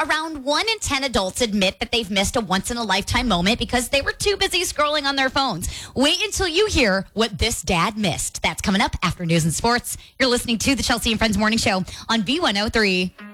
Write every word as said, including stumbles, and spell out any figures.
around one in ten adults admit that they've missed a once-in-a-lifetime moment because they were too busy scrolling on their phones. Wait until you hear what this dad missed. That's coming up after news and sports. You're listening to the Chelsea and Friends Morning Show on B one oh three.